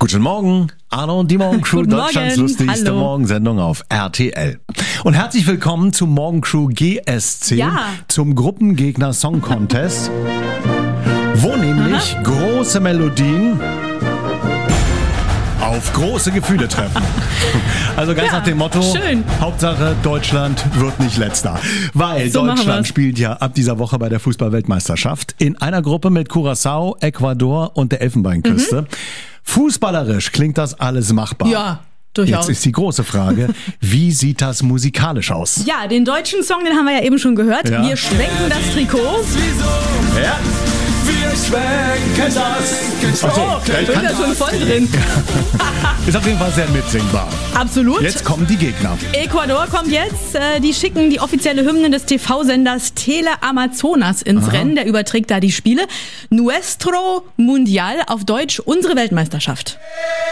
Guten Morgen, Arno und die Morgencrew, Guten Deutschlands Morgen. lustigste Hallo. Morgensendung auf RTL. Und herzlich willkommen zum Morgencrew GSC, Ja. zum Gruppengegner Song Contest, wo nämlich große Melodien auf große Gefühle treffen. Also ganz Ja, nach dem Motto, schön. Hauptsache Deutschland wird nicht letzter. Weil So machen Deutschland wir's. spielt ja ab dieser Woche bei der Fußball-Weltmeisterschaft in einer Gruppe mit Curaçao, Ecuador und der Elfenbeinküste. Fußballerisch klingt das alles machbar. Ja, durchaus. Jetzt ist die große Frage, wie sieht das musikalisch aus? Ja, den deutschen Song, den haben wir ja eben schon gehört. Ja. Wir schwenken das Trikot. Ja. Wir schwenken das. Achso, ja, ich Ist kann, ja schon voll drin. ist auf jeden Fall sehr mitsingbar. Absolut. Jetzt kommen die Gegner. Ecuador kommt jetzt. Die schicken die offizielle Hymne des TV-Senders Tele Amazonas ins Rennen. Der überträgt da die Spiele. Nuestro Mundial, auf Deutsch unsere Weltmeisterschaft.